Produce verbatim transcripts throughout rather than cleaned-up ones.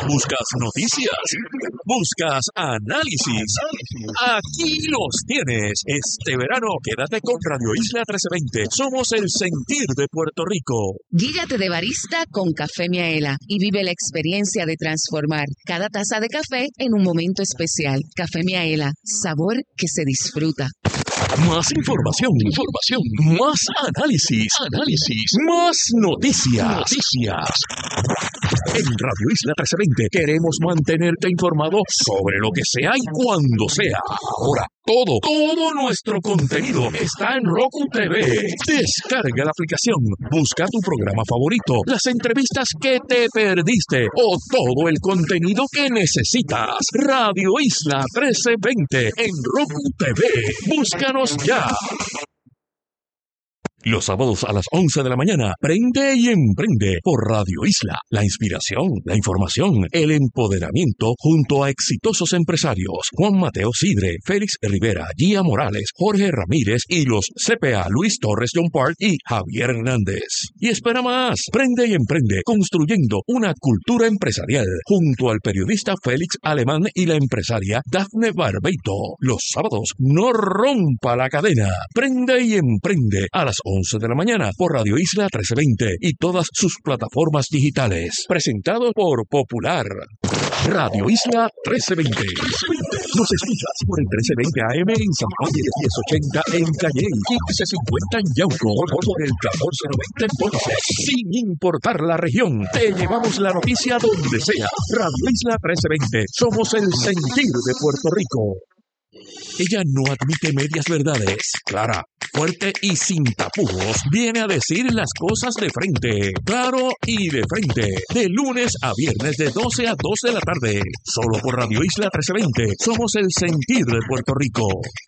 ¿Buscas noticias? ¿Buscas análisis? Aquí los tienes. Este verano quédate con Radio Isla trece veinte. Somos el sentir de Puerto Rico. Guíllate de barista con Café Miaela y vive la experiencia de transformar cada taza de café en un momento especial. Café Miaela, sabor que se disfruta. Más información, información, más análisis, análisis, más noticias, noticias. En Radio Isla trece veinte queremos mantenerte informado sobre lo que sea y cuando sea. Ahora, todo, todo nuestro contenido está en Roku T V. Descarga la aplicación, busca tu programa favorito, las entrevistas que te perdiste o todo el contenido que necesitas. Radio Isla trece veinte en Roku T V. Búscanos ya. Los sábados a las once de la mañana, Prende y Emprende por Radio Isla. La inspiración, la información, el empoderamiento junto a exitosos empresarios. Juan Mateo Sidre, Félix Rivera, Gia Morales, Jorge Ramírez y los C P A Luis Torres John Park y Javier Hernández. Y espera más, Prende y Emprende, construyendo una cultura empresarial junto al periodista Félix Alemán y la empresaria Dafne Barbeito. Los sábados, no rompa la cadena. Prende y Emprende a las once de la mañana por Radio Isla trece veinte y todas sus plataformas digitales. Presentado por Popular. Radio Isla trece veinte. Nos escuchas por el trece veinte A M en San Juan y el diez ochenta en Calley, quince cincuenta en Yauco, por el catorce noventa en Ponce. Sin importar la región, te llevamos la noticia donde sea. Radio Isla trece veinte. Somos el sentir de Puerto Rico. Ella no admite medias verdades. Clara, fuerte y sin tapujos, viene a decir las cosas de frente, claro y de frente, de lunes a viernes de doce a dos de la tarde, solo por Radio Isla trece veinte. Somos el sentir de Puerto Rico.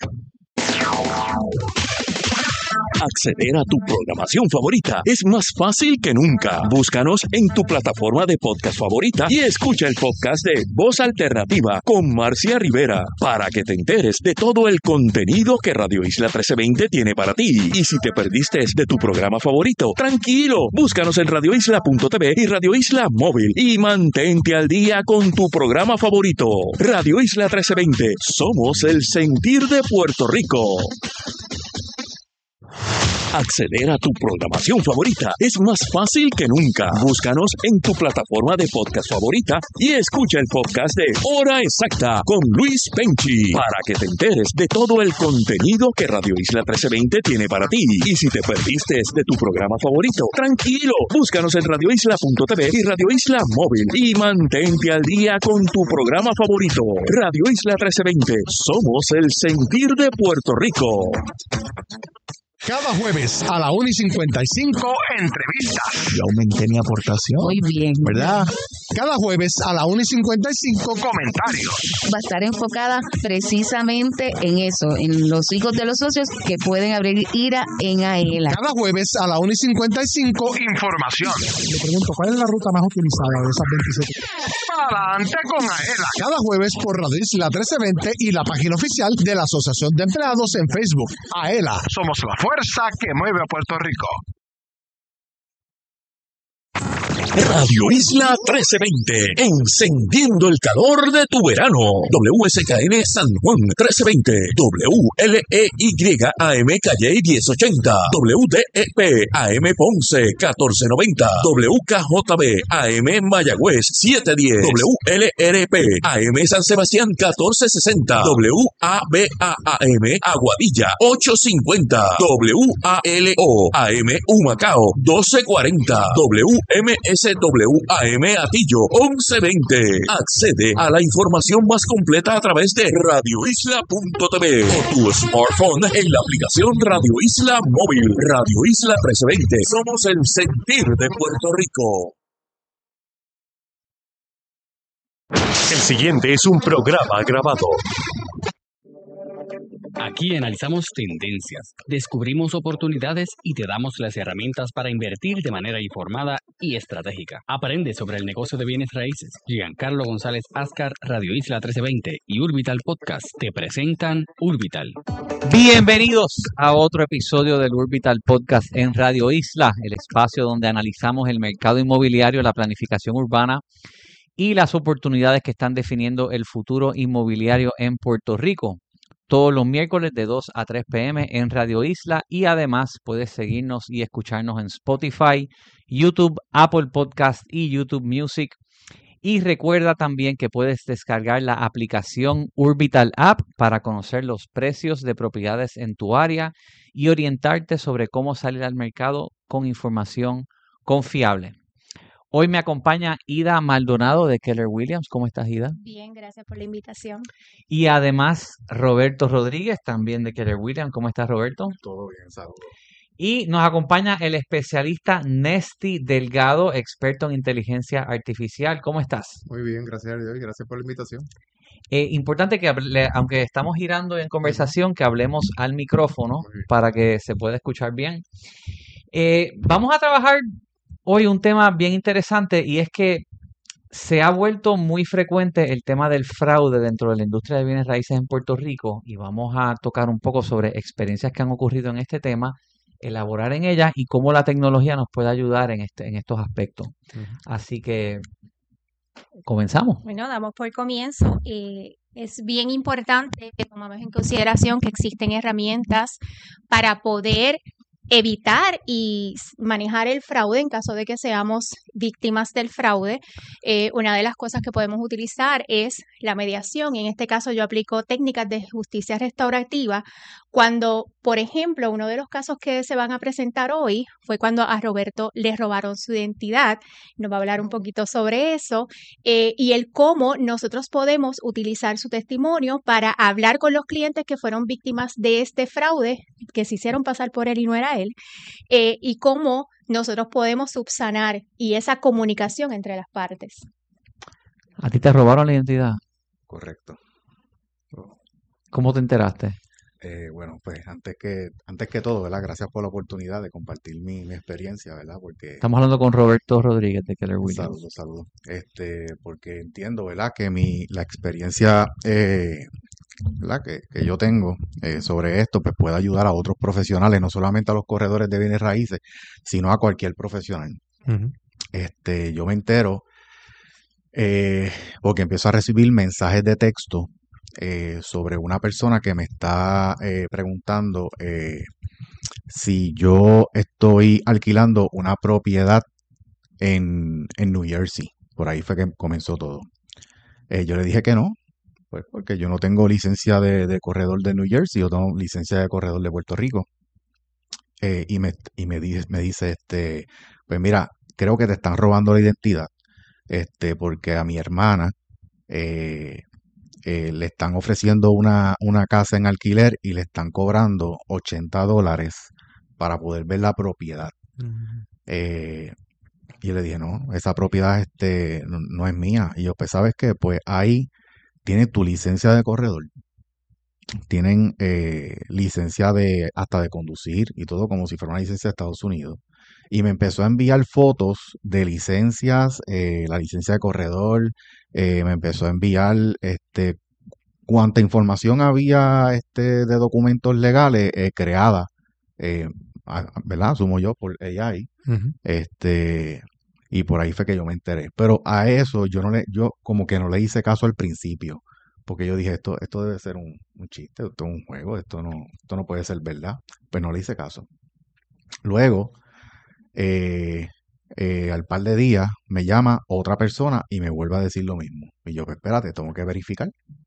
Acceder a tu programación favorita es más fácil que nunca. Búscanos en tu plataforma de podcast favorita y escucha el podcast de Voz Alternativa con Marcia Rivera para que te enteres de todo el contenido que Radio Isla trece veinte tiene para ti. Y si te perdiste de tu programa favorito, tranquilo, búscanos en radio isla punto t v y Radio Isla Móvil y mantente al día con tu programa favorito. Radio Isla trece veinte, somos el sentir de Puerto Rico. Acceder a tu programación favorita es más fácil que nunca. Búscanos en tu plataforma de podcast favorita y escucha el podcast de Hora Exacta con Luis Penchi para que te enteres de todo el contenido que Radio Isla trece veinte tiene para ti. Y si te perdiste de tu programa favorito, tranquilo, búscanos en radio isla punto t v y Radio Isla Móvil y mantente al día con tu programa favorito. Radio Isla trece veinte, somos el sentir de Puerto Rico. Cada jueves a la una y cincuenta y cinco, entrevistas. Yo aumenté mi aportación. Muy bien. ¿Verdad? Cada jueves a la una y cincuenta y cinco, comentarios. Va a estar enfocada precisamente en eso, en los hijos de los socios que pueden abrir IRA en AELA. Cada jueves a la una y cincuenta y cinco, información. Le pregunto, ¿cuál es la ruta más utilizada de esas veintisiete? Adelante con AELA. Cada jueves por Radio Isla trece veinte y la página oficial de la Asociación de Empleados en Facebook. AELA. Somos la fuerza que mueve a Puerto Rico. Radio Isla trece veinte, encendiendo el calor de tu verano. W S K N San Juan trece veinte, W L E Y A M Calle diez ochenta, W D E P A M Ponce catorce noventa, W K J B A M Mayagüez setecientos diez, W L R P A M San Sebastián catorce sesenta, W A B A A M Aguadilla ochocientos cincuenta, W A L O A M Humacao doce cuarenta, W M S W A M Atillo once veinte. Accede a la información más completa a través de radio isla punto t v o tu smartphone en la aplicación Radio Isla Móvil. Radio Isla trece veinte. Somos el sentir de Puerto Rico. El siguiente es un programa grabado. Aquí analizamos tendencias, descubrimos oportunidades y te damos las herramientas para invertir de manera informada y estratégica. Aprende sobre el negocio de bienes raíces. Giancarlo González Ascar, Radio Isla trece veinte y Urbital Podcast te presentan Urbital. Bienvenidos a otro episodio del Urbital Podcast en Radio Isla, el espacio donde analizamos el mercado inmobiliario, la planificación urbana y las oportunidades que están definiendo el futuro inmobiliario en Puerto Rico. Todos los miércoles de dos a tres p m en Radio Isla y además puedes seguirnos y escucharnos en Spotify, YouTube, Apple Podcast y YouTube Music. Y recuerda también que puedes descargar la aplicación Urbital App para conocer los precios de propiedades en tu área y orientarte sobre cómo salir al mercado con información confiable. Hoy me acompaña Ida Maldonado de Keller Williams. ¿Cómo estás, Ida? Bien, gracias por la invitación. Y además Roberto Rodríguez, también de Keller Williams. ¿Cómo estás, Roberto? Todo bien, saludos. Y nos acompaña el especialista Nesty Delgado, experto en inteligencia artificial. ¿Cómo estás? Muy bien, gracias a Dios y gracias por la invitación. Eh, importante que, hable, aunque estamos girando en conversación, que hablemos al micrófono para que se pueda escuchar bien. Eh, vamos a trabajar hoy un tema bien interesante y es que se ha vuelto muy frecuente el tema del fraude dentro de la industria de bienes raíces en Puerto Rico y vamos a tocar un poco sobre experiencias que han ocurrido en este tema, elaborar en ellas y cómo la tecnología nos puede ayudar en, este, en estos aspectos. Uh-huh. Así que comenzamos. Bueno, damos por comienzo. Eh, es bien importante que tomamos en consideración que existen herramientas para poder evitar y manejar el fraude en caso de que seamos víctimas del fraude. Eh, una de las cosas que podemos utilizar es la mediación. En este caso yo aplico técnicas de justicia restaurativa cuando, por ejemplo, uno de los casos que se van a presentar hoy fue cuando a Roberto le robaron su identidad. Nos va a hablar un poquito sobre eso eh, y el cómo nosotros podemos utilizar su testimonio para hablar con los clientes que fueron víctimas de este fraude, que se hicieron pasar por él y no era él, eh, y cómo nosotros podemos subsanar y esa comunicación entre las partes. ¿A ti te robaron la identidad? Correcto. ¿Cómo te enteraste? Eh, bueno, pues antes que antes que todo, ¿verdad? Gracias por la oportunidad de compartir mi, mi experiencia, ¿verdad? Porque estamos hablando con Roberto Rodríguez de Keller Williams. Saludos, saludos. Este, porque entiendo, ¿verdad? Que mi la experiencia eh, ¿verdad? Que, que yo tengo eh, sobre esto, pues puede ayudar a otros profesionales, no solamente a los corredores de bienes raíces, sino a cualquier profesional. Uh-huh. Este, yo me entero eh, porque empiezo a recibir mensajes de texto eh, sobre una persona que me está eh, preguntando eh, si yo estoy alquilando una propiedad en, en New Jersey. Por ahí fue que comenzó todo. Eh, yo le dije que no. Pues porque yo no tengo licencia de, de corredor de New Jersey, yo tengo licencia de corredor de Puerto Rico. Eh, y me, y me, dice, me dice, este, pues mira, creo que te están robando la identidad, este, porque a mi hermana eh, eh, le están ofreciendo una, una casa en alquiler y le están cobrando ochenta dólares para poder ver la propiedad. Uh-huh. Eh, y yo le dije, no, esa propiedad este, no, no es mía. Y yo, pues, ¿sabes qué? Pues ahí tienes tu licencia de corredor, tienen eh, licencia de hasta de conducir y todo como si fuera una licencia de Estados Unidos. Y me empezó a enviar fotos de licencias, eh, la licencia de corredor, eh, me empezó a enviar este cuánta información había este de documentos legales eh, creada, eh, ¿verdad? Asumo yo por A I. Uh-huh. Este... Y por ahí fue que yo me enteré. Pero a eso yo no le, yo como que no le hice caso al principio. Porque yo dije, esto, esto debe ser un, un chiste, esto es un juego, esto no, esto no puede ser verdad. Pues no le hice caso. Luego, eh, eh, al par de días, me llama otra persona y me vuelve a decir lo mismo. Y yo, pues espérate, tengo que verificar.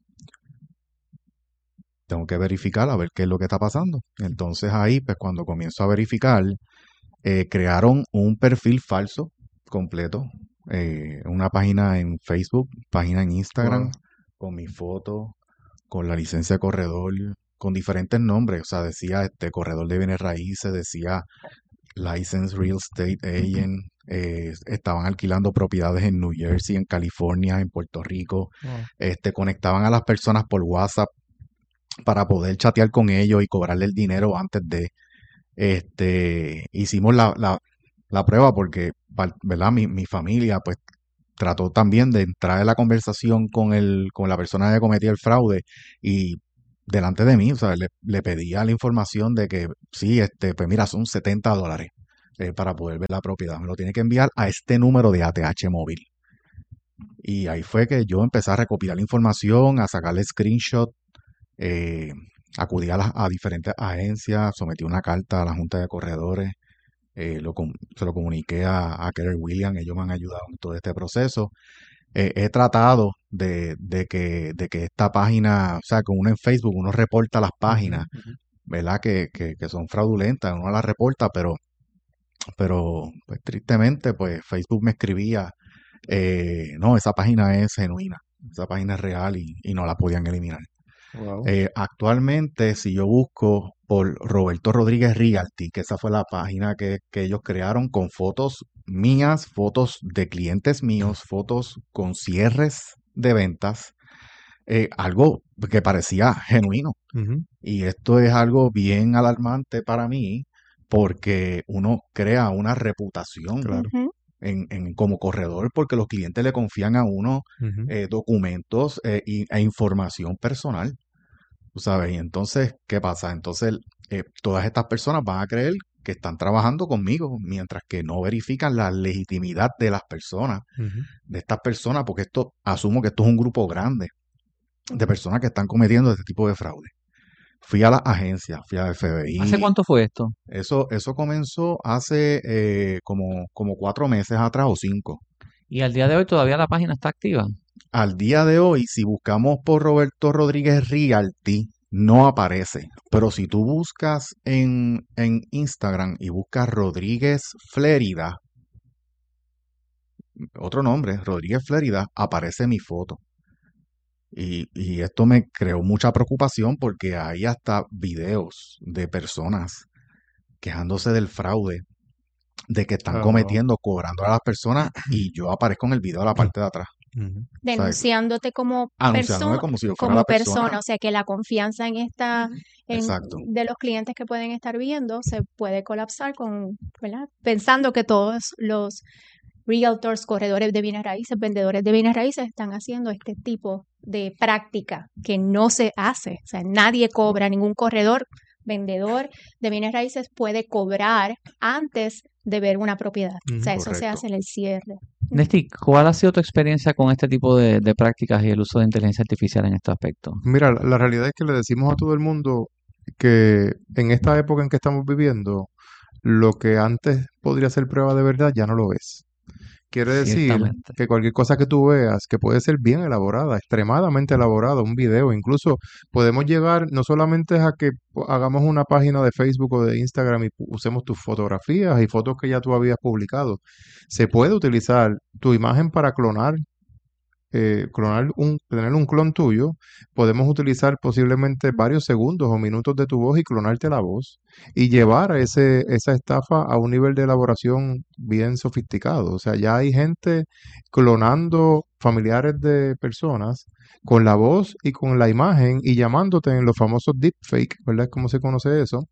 Tengo que verificar a ver qué es lo que está pasando. Entonces ahí, pues cuando comienzo a verificar, eh, crearon un perfil falso completo, eh, una página en Facebook, página en Instagram, wow, con mi foto, con la licencia de corredor, con diferentes nombres, o sea, decía este corredor de bienes raíces, decía Licensed Real Estate Agent, eh, estaban alquilando propiedades en New Jersey, en California, en Puerto Rico, wow, este, conectaban a las personas por WhatsApp para poder chatear con ellos y cobrarle el dinero antes de, este, hicimos la, la la prueba porque, ¿verdad? Mi, mi familia pues trató también de entrar en la conversación con el con la persona que cometía el fraude y delante de mí, o sea, le, le pedía la información de que sí, este, pues mira, son setenta dólares eh, para poder ver la propiedad. Me lo tiene que enviar a este número de A T H móvil. Y ahí fue que yo empecé a recopilar información, a sacarle screenshot, eh, acudí a, las, a diferentes agencias, sometí una carta a la Junta de Corredores, eh, lo, se lo comuniqué a, a Keller Williams, ellos me han ayudado en todo este proceso. Eh, he tratado de, de, que, de que esta página, o sea, que uno en Facebook, uno reporta las páginas, uh-huh, uh-huh. ¿verdad? Que, que, que son fraudulentas, uno las reporta, pero, pero pues, tristemente, pues Facebook me escribía, eh, no, esa página es genuina, esa página es real y, y no la podían eliminar. Wow. Eh, actualmente, si yo busco por Roberto Rodríguez Realty, que esa fue la página que, que ellos crearon con fotos mías, fotos de clientes míos, fotos con cierres de ventas, eh, algo que parecía genuino. Uh-huh. Y esto es algo bien alarmante para mí porque uno crea una reputación. Claro. Uh-huh. En, en, como corredor, porque los clientes le confían a uno uh-huh. eh, documentos eh, y, e información personal, tú sabes, y entonces, ¿qué pasa? Entonces, eh, todas estas personas van a creer que están trabajando conmigo, mientras que no verifican la legitimidad de las personas, uh-huh. de estas personas, porque esto, asumo que esto es un grupo grande de personas que están cometiendo este tipo de fraude. Fui a las agencias, fui a F B I. ¿Hace cuánto fue esto? Eso, eso comenzó hace eh, como, como cuatro meses atrás o cinco. ¿Y al día de hoy todavía la página está activa? Al día de hoy, si buscamos por Roberto Rodríguez Realty, no aparece. Pero si tú buscas en, en Instagram y buscas Rodríguez Flérida, otro nombre, Rodríguez Flérida, aparece mi foto. Y, y esto me creó mucha preocupación porque hay hasta videos de personas quejándose del fraude, de que están oh. cometiendo, cobrando a las personas y yo aparezco en el video a la parte de atrás. Uh-huh. Denunciándote como persona, como, si yo fuera como la persona. persona. O sea que la confianza en esta en, de los clientes que pueden estar viendo se puede colapsar con, ¿verdad? Pensando que todos los realtors, corredores de bienes raíces, vendedores de bienes raíces están haciendo este tipo de práctica que no se hace. O sea, nadie cobra, ningún corredor, vendedor de bienes raíces puede cobrar antes de ver una propiedad. Mm, o sea, correcto. Eso se hace en el cierre. Nesty, ¿cuál ha sido tu experiencia con este tipo de, de prácticas y el uso de inteligencia artificial en este aspecto? Mira, la realidad es que le decimos a todo el mundo que en esta época en que estamos viviendo, lo que antes podría ser prueba de verdad ya no lo es. Quiere decir que cualquier cosa que tú veas, que puede ser bien elaborada, extremadamente elaborada, un video, incluso podemos llegar no solamente a que hagamos una página de Facebook o de Instagram y usemos tus fotografías y fotos que ya tú habías publicado. Se puede utilizar tu imagen para clonar, eh, clonar un, tener un clon tuyo. Podemos utilizar posiblemente varios segundos o minutos de tu voz y clonarte la voz y llevar a ese, esa estafa a un nivel de elaboración bien sofisticado. O sea, ya hay gente clonando familiares de personas con la voz y con la imagen y llamándote en los famosos deepfake, ¿verdad? ¿Cómo se conoce eso?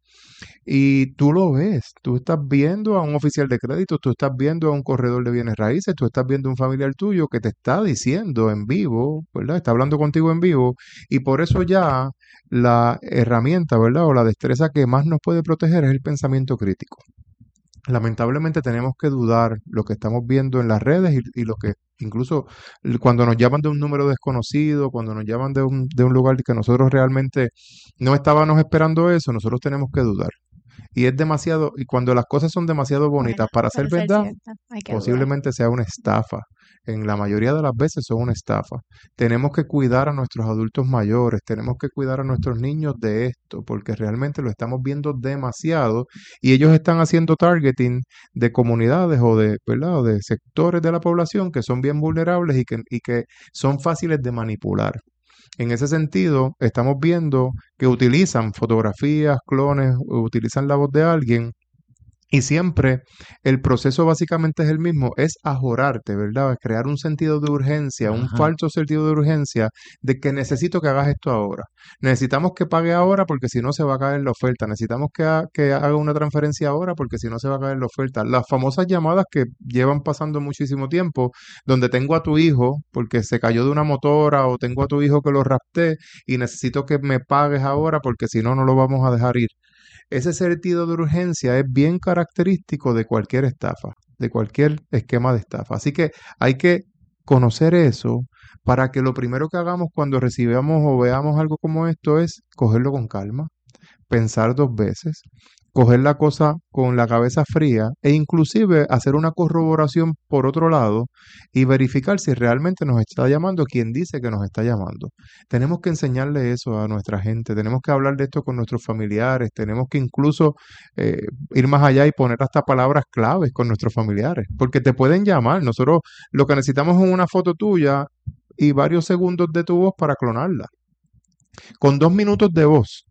Y tú lo ves, tú estás viendo a un oficial de crédito, tú estás viendo a un corredor de bienes raíces, tú estás viendo a un familiar tuyo que te está diciendo en vivo, ¿verdad? Está hablando contigo en vivo y por eso ya la herramienta, ¿verdad? O la destreza que más nos puede proteger es el pensamiento crítico. Lamentablemente tenemos que dudar lo que estamos viendo en las redes y, y lo que incluso cuando nos llaman de un número desconocido, cuando nos llaman de un, de un lugar que nosotros realmente no estábamos esperando eso, nosotros tenemos que dudar. Y es demasiado, y cuando las cosas son demasiado bonitas bueno, para ser verdad, posiblemente dudar. Sea una estafa. En la mayoría de las veces son una estafa. Tenemos que cuidar a nuestros adultos mayores, tenemos que cuidar a nuestros niños de esto, porque realmente lo estamos viendo demasiado y ellos están haciendo targeting de comunidades o de, ¿verdad? O de sectores de la población que son bien vulnerables y que, y que son fáciles de manipular. En ese sentido, estamos viendo que utilizan fotografías, clones, utilizan la voz de alguien y siempre el proceso básicamente es el mismo, es ajorarte, ¿verdad? Crear un sentido de urgencia, Ajá. un falso sentido de urgencia de que necesito que hagas esto ahora. Necesitamos que pague ahora porque si no se va a caer la oferta. Necesitamos que, ha, que haga una transferencia ahora porque si no se va a caer la oferta. Las famosas llamadas que llevan pasando muchísimo tiempo, donde tengo a tu hijo porque se cayó de una motora o tengo a tu hijo que lo rapté y necesito que me pagues ahora porque si no, no lo vamos a dejar ir. Ese sentido de urgencia es bien característico de cualquier estafa, de cualquier esquema de estafa. Así que hay que conocer eso para que lo primero que hagamos cuando recibamos o veamos algo como esto es cogerlo con calma, pensar dos veces, coger la cosa con la cabeza fría e inclusive hacer una corroboración por otro lado y verificar si realmente nos está llamando quien dice que nos está llamando. Tenemos que enseñarle eso a nuestra gente, tenemos que hablar de esto con nuestros familiares, tenemos que incluso eh, ir más allá y poner hasta palabras claves con nuestros familiares, porque te pueden llamar. Nosotros lo que necesitamos es una foto tuya y varios segundos de tu voz para clonarla. Con dos minutos de voz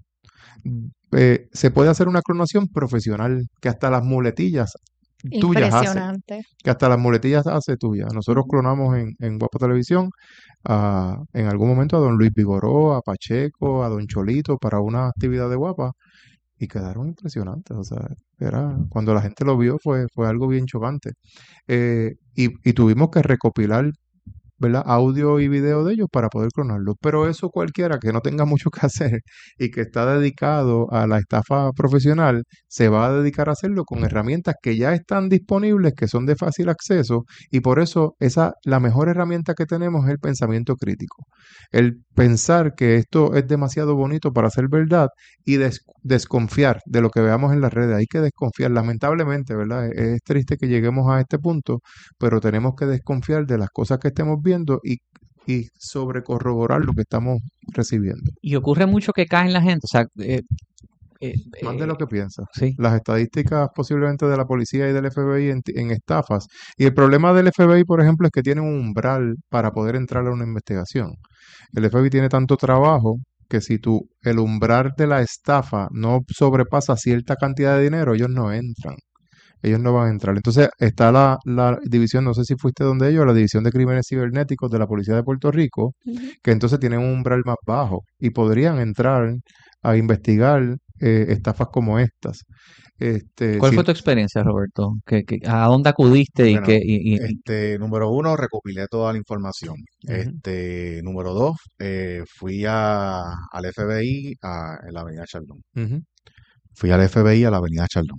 eh, se puede hacer una clonación profesional que hasta las muletillas tuyas hace. Impresionante. Que hasta las muletillas hace tuya. Nosotros clonamos en, en Guapa Televisión a, en algún momento a don Luis Vigoró, a Pacheco, a don Cholito para una actividad de Guapa y quedaron impresionantes. O sea, era, cuando la gente lo vio fue, fue algo bien chocante. Eh, y, y tuvimos que recopilar, ¿verdad?, audio y video de ellos para poder clonarlo. Pero eso cualquiera que no tenga mucho que hacer y que está dedicado a la estafa profesional, se va a dedicar a hacerlo con herramientas que ya están disponibles, que son de fácil acceso, y por eso esa, la mejor herramienta que tenemos es el pensamiento crítico. El pensar que esto es demasiado bonito para ser verdad y des, desconfiar de lo que veamos en las redes. Hay que desconfiar, lamentablemente, ¿verdad? Es, es triste que lleguemos a este punto, pero tenemos que desconfiar de las cosas que estemos viendo y, y sobre corroborar lo que estamos recibiendo. Y ocurre mucho que cae en la gente, o sea, eh, eh, Más de lo que piensa. Sí. Las estadísticas posiblemente de la policía y del F B I en, en estafas. Y el problema del F B I, por ejemplo, es que tiene un umbral para poder entrar a una investigación. El F B I tiene tanto trabajo que si tú, el umbral de la estafa no sobrepasa cierta cantidad de dinero, ellos no entran. Ellos no van a entrar. Entonces está la, la división, no sé si fuiste donde ellos, la división de crímenes cibernéticos de la Policía de Puerto Rico, uh-huh. que entonces tienen un umbral más bajo y podrían entrar a investigar eh, estafas como estas. Este, ¿Cuál si, fue tu experiencia, Roberto? ¿Qué, qué, ¿A dónde acudiste? Bueno, y qué, y, y, este, número uno, recopilé toda la información. Uh-huh. Este, número dos, eh, fui a, al F B I a, en la Avenida Chaldón. Uh-huh. Fui al F B I a la Avenida Chaldón.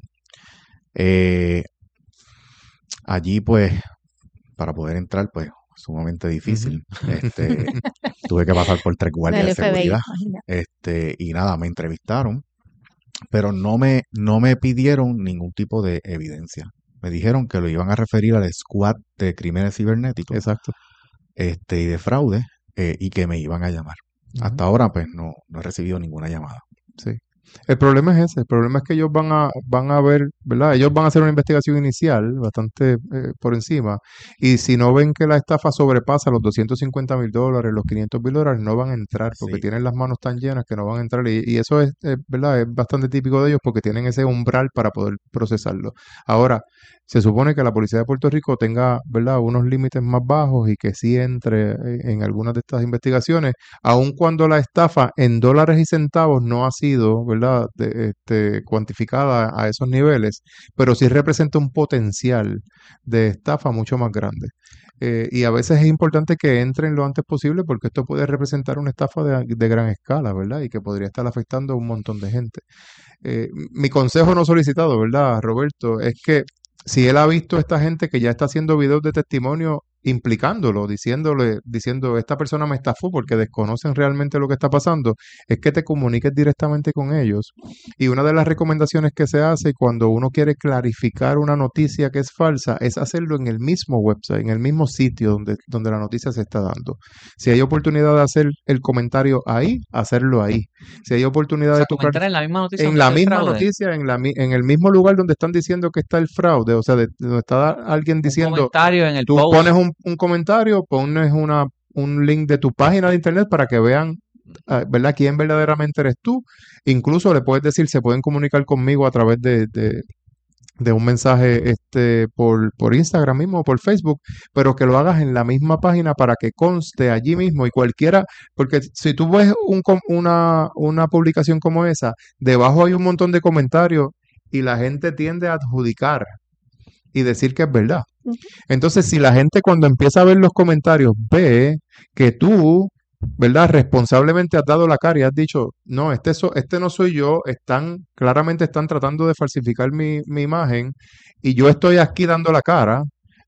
Eh, allí pues para poder entrar pues sumamente difícil. Uh-huh. Este, tuve que pasar por tres guardias de seguridad. Este, y nada, me entrevistaron, pero no me, no me pidieron ningún tipo de evidencia. Me dijeron que lo iban a referir al squad de crímenes cibernéticos. Exacto. Este, y de fraude, eh, y que me iban a llamar. Uh-huh. Hasta ahora pues no, no he recibido ninguna llamada. Sí. El problema es ese, el problema es que ellos van a van a ver, ¿verdad? Ellos van a hacer una investigación inicial bastante eh, por encima, y si no ven que la estafa sobrepasa los doscientos cincuenta mil dólares, los quinientos mil dólares, no van a entrar porque sí. tienen las manos tan llenas que no van a entrar, y, y eso es, eh, ¿verdad? Es bastante típico de ellos porque tienen ese umbral para poder procesarlo. Ahora, se supone que la Policía de Puerto Rico tenga, ¿verdad?, unos límites más bajos y que sí entre en algunas de estas investigaciones, aun cuando la estafa en dólares y centavos no ha sido, ¿verdad?, de, este, cuantificada a esos niveles, pero sí representa un potencial de estafa mucho más grande. Eh, y a veces es importante que entren lo antes posible porque esto puede representar una estafa de, de gran escala, ¿verdad? Y que podría estar afectando a un montón de gente. Eh, mi consejo no solicitado, ¿verdad, Roberto? Es que si él ha visto a esta gente que ya está haciendo videos de testimonio implicándolo, diciéndole, diciendo esta persona me estafó porque desconocen realmente lo que está pasando, es que te comuniques directamente con ellos. Y una de las recomendaciones que se hace cuando uno quiere clarificar una noticia que es falsa es hacerlo en el mismo website, en el mismo sitio donde, donde la noticia se está dando. Si hay oportunidad de hacer el comentario ahí, hacerlo ahí. Si hay oportunidad, o sea, de tocar en la misma noticia, en la misma noticia, en la en el mismo lugar donde están diciendo que está el fraude, o sea, de, donde está alguien diciendo, un comentario en el tú post. pones un, un comentario, pones una un link de tu página de internet para que vean, uh, ¿verdad?, quién verdaderamente eres tú. Incluso le puedes decir, se pueden comunicar conmigo a través de, de, de un mensaje este por, por Instagram mismo o por Facebook, pero que lo hagas en la misma página para que conste allí mismo y cualquiera, porque si tú ves un, una, una publicación como esa, debajo hay un montón de comentarios y la gente tiende a adjudicar y decir que es verdad. Entonces, si la gente cuando empieza a ver los comentarios ve que tú, ¿verdad?, responsablemente has dado la cara y has dicho, no, este, so, este no soy yo, están, claramente están tratando de falsificar mi, mi imagen y yo estoy aquí dando la cara,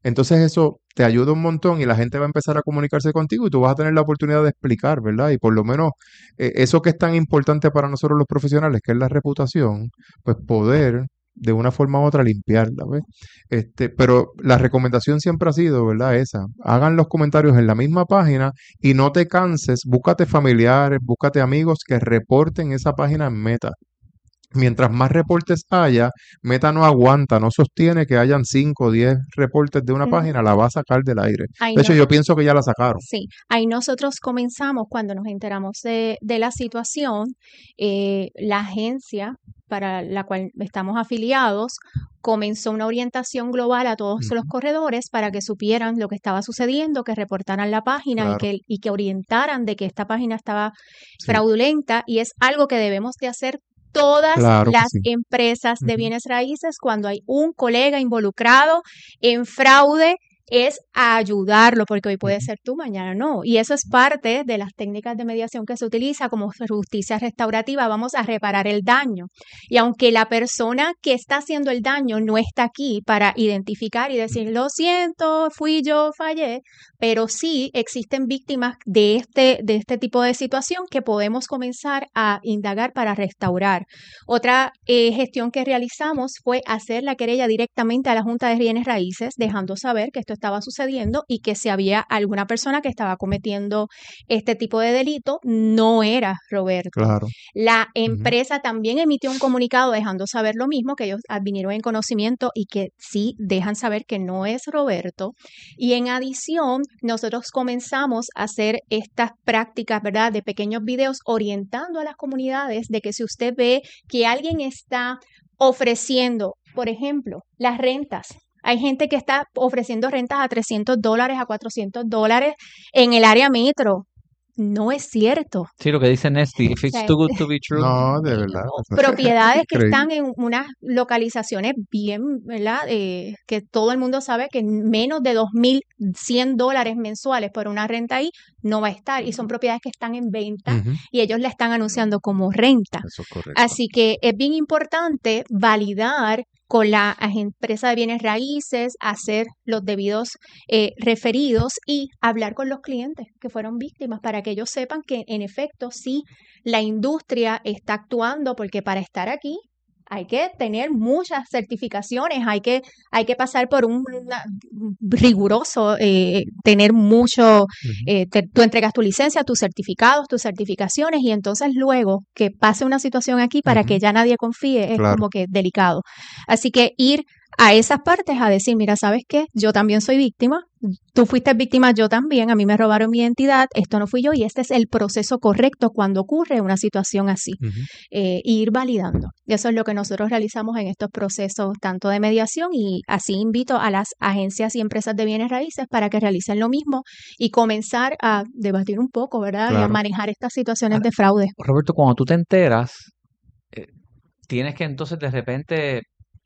Entonces eso te ayuda un montón y la gente va a empezar a comunicarse contigo y tú vas a tener la oportunidad de explicar, ¿verdad? Y por lo menos eh, eso que es tan importante para nosotros los profesionales, que es la reputación, pues poder de una forma u otra limpiarla, ¿ves? Este, pero la recomendación siempre ha sido, ¿verdad? Esa. Hagan los comentarios en la misma página y no te canses, búscate familiares, búscate amigos que reporten esa página en Meta. Mientras más reportes haya, Meta no aguanta, no sostiene que hayan cinco o diez reportes de una Ujú. página, la va a sacar del aire. Ahí De hecho, no- yo pienso que ya la sacaron. Sí, ahí nosotros comenzamos cuando nos enteramos de, de la situación, eh, la agencia para la cual estamos afiliados comenzó una orientación global a todos los Ujú. corredores para que supieran lo que estaba sucediendo, que reportaran la página y Claro. que, y que orientaran de que esta página estaba Sí. fraudulenta y es algo que debemos de hacer todas Claro que las sí. empresas de Ujú. bienes raíces cuando hay un colega involucrado en fraude es a ayudarlo, porque hoy puede Ujú. ser tú, mañana no. Y eso es parte de las técnicas de mediación que se utiliza como justicia restaurativa. Vamos a reparar el daño. Y aunque la persona que está haciendo el daño no está aquí para identificar y decir, lo siento, fui yo, fallé, pero sí existen víctimas de este, de este tipo de situación que podemos comenzar a indagar para restaurar. Otra eh, gestión que realizamos fue hacer la querella directamente a la Junta de Bienes Raíces, dejando saber que esto estaba sucediendo y que si había alguna persona que estaba cometiendo este tipo de delito, no era Roberto. Claro. La Ujú. empresa también emitió un comunicado dejando saber lo mismo, que ellos advinieron en conocimiento y que sí dejan saber que no es Roberto. Y en adición, nosotros comenzamos a hacer estas prácticas, ¿verdad?, de pequeños videos orientando a las comunidades de que si usted ve que alguien está ofreciendo, por ejemplo, las rentas. Hay gente que está ofreciendo rentas a trescientos dólares, a cuatrocientos dólares en el área metro. No es cierto. Sí, lo que dice Nesty, if O it's sea, too good to be true. No, de verdad. no, o sea, propiedades que increíble. están en unas localizaciones bien, ¿verdad? Eh, que todo el mundo sabe que menos de dos mil cien dólares mensuales por una renta ahí no va a estar. Y son propiedades que están en venta Ujú. y ellos la están anunciando como renta. Eso es correcto. Así que es bien importante validar con la empresa de bienes raíces, hacer los debidos eh, referidos y hablar con los clientes que fueron víctimas para que ellos sepan que en efecto sí la industria está actuando, porque para estar aquí hay que tener muchas certificaciones, hay que, hay que pasar por un una- riguroso, eh, tener mucho, Ujú. eh, te- tú entregas tu licencia, tus certificados, tus certificaciones y entonces luego que pase una situación aquí para Ujú. que ya nadie confíe es Claro. como que delicado. Así que ir a esas partes a decir, mira, ¿sabes qué? Yo también soy víctima, tú fuiste víctima, yo también, a mí me robaron mi identidad, esto no fui yo y este es el proceso correcto cuando ocurre una situación así. Ujú. Eh, y ir validando. Eso es lo que nosotros realizamos en estos procesos tanto de mediación y así invito a las agencias y empresas de bienes raíces para que realicen lo mismo y comenzar a debatir un poco, ¿verdad? Y a Claro. manejar estas situaciones de fraude. Roberto, cuando tú te enteras, eh, tienes que entonces de repente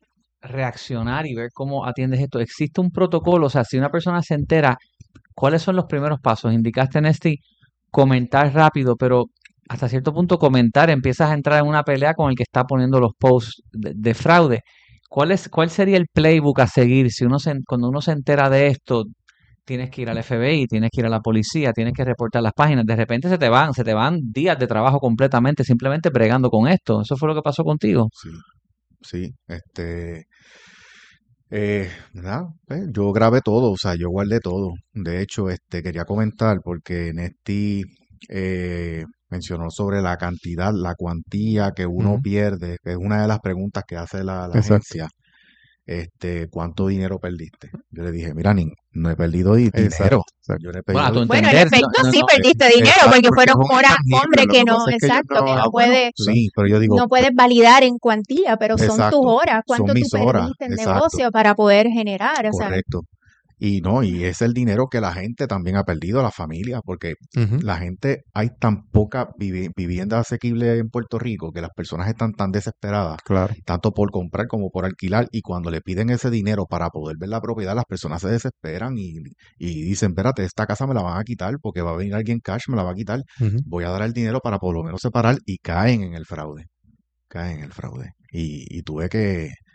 reaccionar y ver cómo atiendes esto. ¿Existe un protocolo? O sea, si una persona se entera, ¿cuáles son los primeros pasos? Indicaste en este comentar rápido, pero hasta cierto punto comentar, empiezas a entrar en una pelea con el que está poniendo los posts de, de fraude. ¿Cuál es, cuál sería el playbook a seguir? Si uno se, cuando uno se entera de esto, tienes que ir al F B I, tienes que ir a la policía, tienes que reportar las páginas. De repente se te van, se te van días de trabajo completamente simplemente bregando con esto. ¿Eso fue lo que pasó contigo? Sí, sí, este, eh, nada, pues, yo grabé todo, o sea, yo guardé todo. De hecho, este, quería comentar porque Nesty eh, mencionó sobre la cantidad, la cuantía que uno Ujú. pierde, que es una de las preguntas que hace la, la Exacto. agencia. Este, ¿cuánto dinero perdiste? Yo le dije, mira, Nin, no he perdido di- Exacto. dinero. Exacto. Yo no he Bueno, a perdido tu Bueno, en entender, no, efecto no, sí no, perdiste dinero Exacto, porque Porque fueron es un horas, intangible, hombre, lo que que no, pasa es que ellos exacto, que no, no Ah, bueno, puedes, sí, pero yo digo, no puedes validar en cuantía, pero son tus exacto, horas, son cuánto tú mis horas, perdiste en exacto, negocio para poder generar, o sea, correcto. Y no, y es el dinero que la gente también ha perdido, la familia, porque Ujú. la gente, hay tan poca vivi- vivienda asequible en Puerto Rico que las personas están tan desesperadas, Claro. tanto por comprar como por alquilar, y cuando le piden ese dinero para poder ver la propiedad, las personas se desesperan y, y dicen, espérate, esta casa me la van a quitar porque va a venir alguien cash, me la va a quitar, Ujú. voy a dar el dinero para por lo menos separar, y caen en el fraude, caen en el fraude. Y, y tuve que,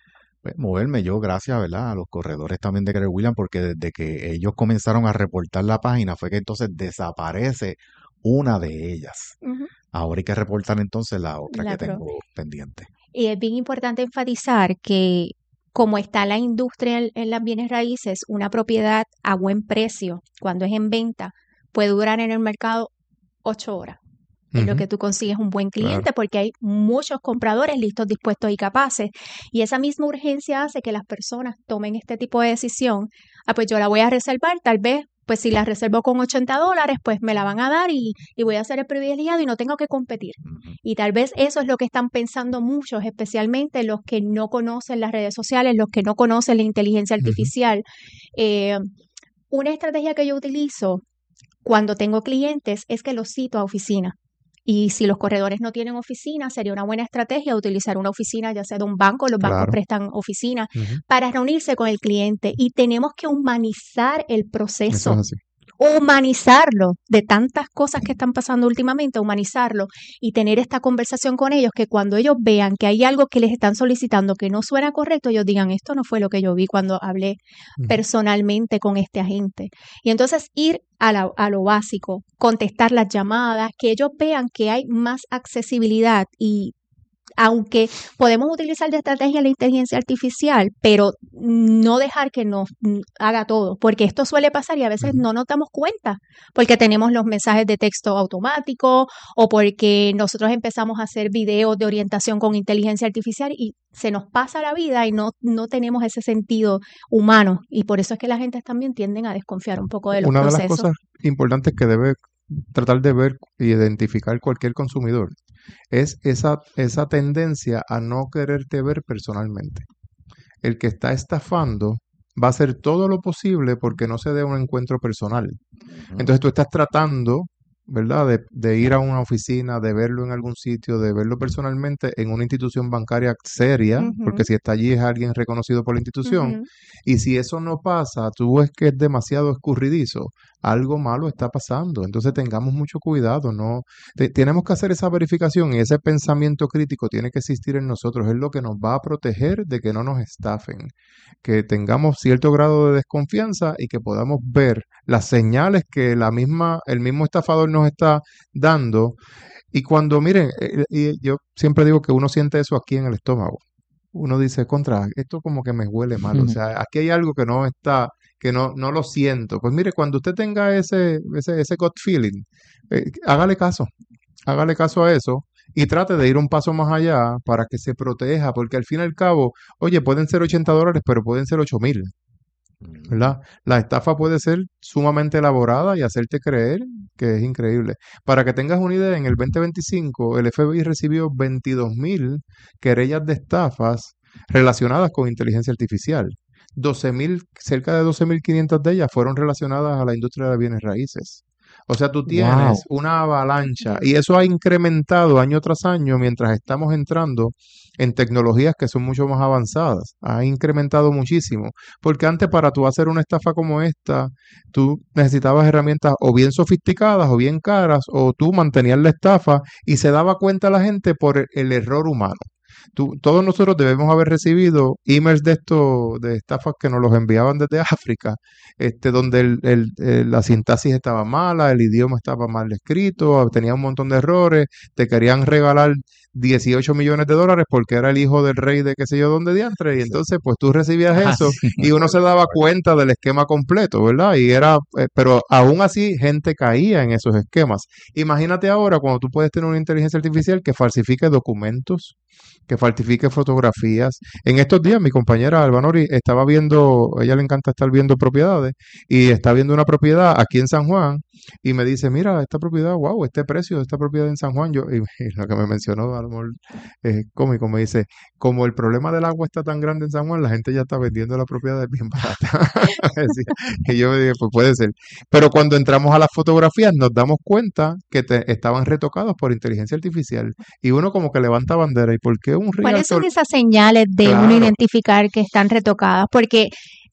Pues, moverme yo, gracias, ¿verdad? A los corredores también de Keller Williams, porque desde que ellos comenzaron a reportar la página fue que entonces desaparece una de ellas. Ujú. Ahora hay que reportar entonces la otra La que pro- tengo pendiente. Y es bien importante enfatizar que como está la industria en, en las bienes raíces, una propiedad a buen precio, cuando es en venta, puede durar en el mercado ocho horas. En lo Ujú. que tú consigues un buen Claro. cliente, porque hay muchos compradores listos, dispuestos y capaces. Y esa misma urgencia hace que las personas tomen este tipo de decisión. Ah, pues yo la voy a reservar, tal vez, pues si la reservo con ochenta dólares, pues me la van a dar y, y voy a ser el privilegiado y no tengo que competir. Ujú. Y tal vez eso es lo que están pensando muchos, especialmente los que no conocen las redes sociales, los que no conocen la inteligencia Ujú. artificial. Eh, una estrategia que yo utilizo cuando tengo clientes es que los cito a oficina. Y si los corredores no tienen oficina, sería una buena estrategia utilizar una oficina, ya sea de un banco, los bancos Claro. prestan oficina, Ujú. para reunirse con el cliente. Y tenemos que humanizar el Eso proceso, es así. humanizarlo de tantas cosas que están pasando últimamente, humanizarlo y tener esta conversación con ellos, que cuando ellos vean que hay algo que les están solicitando que no suena correcto, ellos digan, esto no fue lo que yo vi cuando hablé Ujú. personalmente con este agente. Y entonces ir a, la- a lo básico, contestar las llamadas, que ellos vean que hay más accesibilidad. Y aunque podemos utilizar de estrategia la inteligencia artificial, pero no dejar que nos mm, haga todo, porque esto suele pasar y a veces Ujú. no nos damos cuenta, porque tenemos los mensajes de texto automáticos o porque nosotros empezamos a hacer videos de orientación con inteligencia artificial y se nos pasa la vida y no, no tenemos ese sentido humano, y por eso es que la gente también tienden a desconfiar un poco de los Una de las procesos. cosas importantes que debe tratar de ver y identificar cualquier consumidor es esa, esa tendencia a no quererte ver personalmente. El que está estafando va a hacer todo lo posible porque no se dé un encuentro personal. Ujú. Entonces tú estás tratando, ¿verdad?, de, de ir a una oficina, de verlo en algún sitio, de verlo personalmente en una institución bancaria seria, porque Ujú, si está allí es alguien reconocido por la institución, ujú. y si eso no pasa, tú ves que es demasiado escurridizo, algo malo está pasando. Entonces tengamos mucho cuidado, ¿no? Te- tenemos que hacer esa verificación y ese pensamiento crítico tiene que existir en nosotros. Es lo que nos va a proteger de que no nos estafen, que tengamos cierto grado de desconfianza y que podamos ver las señales que la misma, el mismo estafador nos está dando. Y cuando, miren, eh, y yo siempre digo que uno siente eso aquí en el estómago. Uno dice, contra, esto como que me huele mal. O sea, aquí hay algo que no está, que no, no lo siento. Pues mire, cuando usted tenga ese, ese, ese gut feeling, eh, hágale caso, hágale caso a eso y trate de ir un paso más allá para que se proteja, porque al fin y al cabo, oye, pueden ser ochenta dólares, pero pueden ser ocho mil. Ujú. ¿Verdad? La estafa puede ser sumamente elaborada y hacerte creer que es increíble. Para que tengas una idea, en el veinte veinticinco el F B I recibió veintidós mil querellas de estafas relacionadas con inteligencia artificial. doce mil, cerca de doce mil quinientas de ellas fueron relacionadas a la industria de bienes raíces. O sea, tú Wow. tienes una avalancha y eso ha incrementado año tras año mientras estamos entrando en tecnologías que son mucho más avanzadas. Ha incrementado muchísimo. Porque antes para tú hacer una estafa como esta, tú necesitabas herramientas o bien sofisticadas o bien caras, o tú mantenías la estafa y se daba cuenta la gente por el, el error humano. Tú, todos nosotros debemos haber recibido emails de estos, de estafas que nos los enviaban desde África, este, donde el, el- el- la sintaxis estaba mala, el idioma estaba mal escrito, tenía un montón de errores, te querían regalar dieciocho millones de dólares porque era el hijo del rey de qué sé yo dónde diantre, y entonces pues tú recibías Ah, eso sí. y uno se daba cuenta del esquema completo, ¿verdad? Y era, eh, pero aún así gente caía en esos esquemas. Imagínate ahora cuando tú puedes tener una inteligencia artificial que falsifique documentos, que falsifique fotografías. En estos días mi compañera Albanori estaba viendo, a ella le encanta estar viendo propiedades, y está viendo una propiedad aquí en San Juan y me dice, mira, esta propiedad, wow, este precio de esta propiedad en San Juan, yo, y, y lo que me mencionó a lo mejor es cómico, me dice, como el problema del agua está tan grande en San Juan, la gente ya está vendiendo la propiedad bien barata. Sí, y yo me dije, pues puede ser. Pero cuando entramos a las fotografías nos damos cuenta que te- estaban retocadas por inteligencia artificial y uno como que levanta bandera. ¿Y por qué un ¿Cuáles son realtor? esas señales de uno Claro. identificar que están retocadas? Porque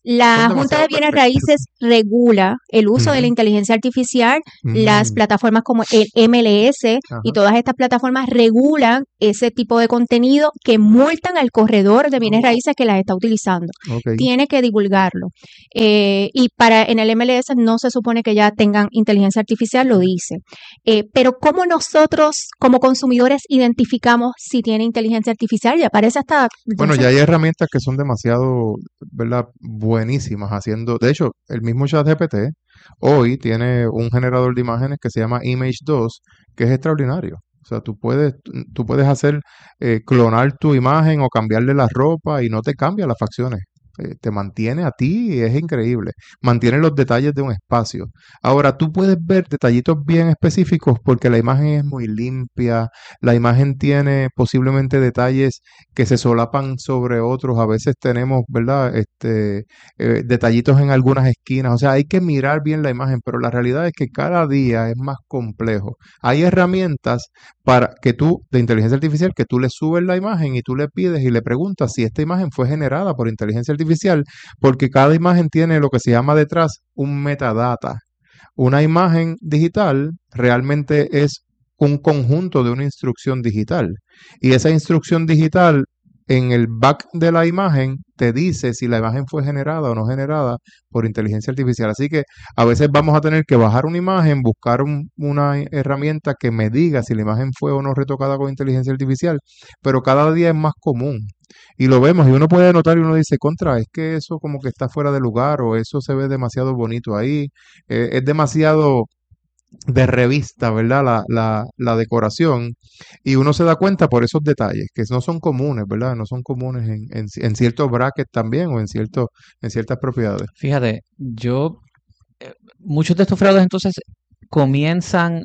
La Junta de Bienes Raíces regula el uso uh-huh. de la inteligencia artificial, uh-huh. las plataformas como el M L S uh-huh. y todas estas plataformas regulan ese tipo de contenido que multan al corredor de bienes raíces que las está utilizando. Okay. Tiene que divulgarlo. Eh, y para en el M L S no se supone que ya tengan inteligencia artificial, lo dice. Eh, pero ¿cómo nosotros como consumidores identificamos si tiene inteligencia artificial? Ya parece hasta... Bueno, ya hay herramientas que son demasiado, ¿verdad?, buenísimas haciendo, de hecho, el mismo ChatGPT hoy tiene un generador de imágenes que se llama Image dos, que es extraordinario. O sea, tú puedes, tú puedes hacer, eh, clonar tu imagen o cambiarle la ropa y no te cambia las facciones. Eh, te mantiene a ti y es increíble. Mantiene los detalles de un espacio. Ahora, tú puedes ver detallitos bien específicos porque la imagen es muy limpia, la imagen tiene posiblemente detalles que se solapan sobre otros. A veces tenemos, ¿verdad?, este, eh, detallitos en algunas esquinas. O sea, hay que mirar bien la imagen, pero la realidad es que cada día es más complejo. Hay herramientas para que tú, de inteligencia artificial, que tú le subes la imagen y tú le pides y le preguntas si esta imagen fue generada por inteligencia artificial, porque cada imagen tiene lo que se llama detrás un metadata. Una imagen digital realmente es un conjunto de una instrucción digital, y esa instrucción digital en el back de la imagen te dice si la imagen fue generada o no generada por inteligencia artificial. Así que a veces vamos a tener que bajar una imagen, buscar un, una herramienta que me diga si la imagen fue o no retocada con inteligencia artificial, pero cada día es más común. Y lo vemos, y uno puede notar y uno dice, contra, es que eso como que está fuera de lugar, o eso se ve demasiado bonito ahí, eh, es demasiado de revista, ¿verdad? La, la, la decoración, y uno se da cuenta por esos detalles, que no son comunes, ¿verdad? No son comunes en, en, en ciertos brackets también, o en, cierto, en ciertas propiedades. Fíjate, yo, eh, muchos de estos fraudes entonces comienzan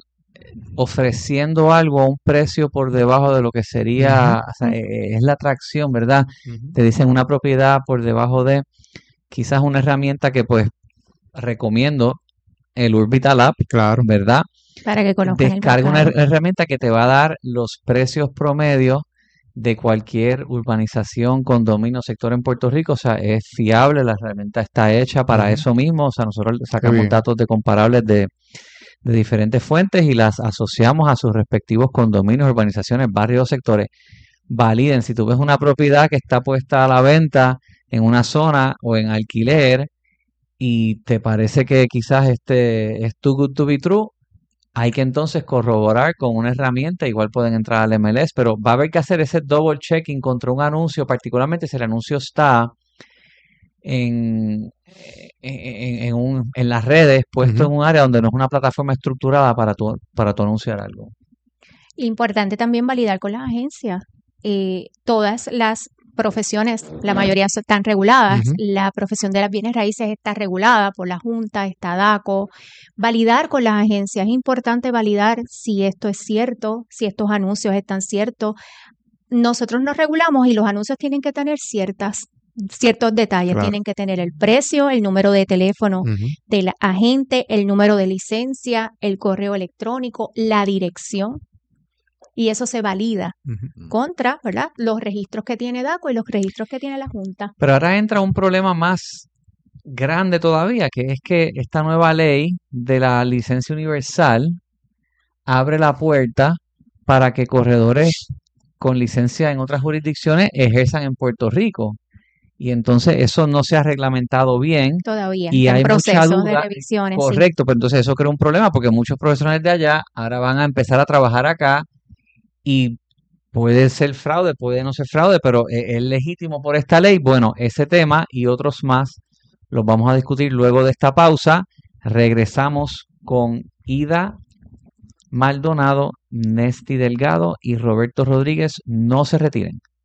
ofreciendo algo a un precio por debajo de lo que sería, uh-huh. o sea, eh, es la atracción, ¿verdad? Uh-huh. Te dicen una propiedad por debajo de, quizás una herramienta que pues recomiendo, el Urbital App, claro, ¿verdad? Para que conozcan. Descarga una herramienta que te va a dar los precios promedios de cualquier urbanización, condominio, sector en Puerto Rico. O sea, es fiable, la herramienta está hecha para uh-huh. eso mismo. O sea, nosotros sacamos datos de comparables de, de diferentes fuentes y las asociamos a sus respectivos condominios, urbanizaciones, barrios, sectores. Validen, si tú ves una propiedad que está puesta a la venta en una zona o en alquiler, y te parece que quizás este es too good to be true, hay que entonces corroborar con una herramienta. Igual pueden entrar al M L S, pero va a haber que hacer ese double checking contra un anuncio, particularmente si el anuncio está en, en, en, un, en las redes, puesto uh-huh. en un área donde no es una plataforma estructurada para tu, para tu anunciar algo. Importante también validar con las agencias. Eh, todas las profesiones, la mayoría están reguladas. Uh-huh. La profesión de las bienes raíces está regulada por la Junta, está DACO. Validar con las agencias, es importante validar si esto es cierto, si estos anuncios están ciertos. Nosotros nos regulamos y los anuncios tienen que tener ciertas, ciertos detalles. Claro. Tienen que tener el precio, el número de teléfono uh-huh. del agente, el número de licencia, el correo electrónico, la dirección. Y eso se valida uh-huh. contra, ¿verdad?, los registros que tiene DACO y los registros que tiene la Junta. Pero ahora entra un problema más grande todavía, que es que esta nueva ley de la licencia universal abre la puerta para que corredores con licencia en otras jurisdicciones ejerzan en Puerto Rico. Y entonces eso no se ha reglamentado bien. Todavía. Y hay mucha duda. De revisiones. Correcto, sí. Pero entonces eso crea un problema porque muchos profesionales de allá ahora van a empezar a trabajar acá. Y puede ser fraude, puede no ser fraude, pero es legítimo por esta ley. Bueno, ese tema y otros más los vamos a discutir luego de esta pausa. Regresamos con Ida Maldonado, Nesty Delgado y Roberto Rodríguez. No se retiren.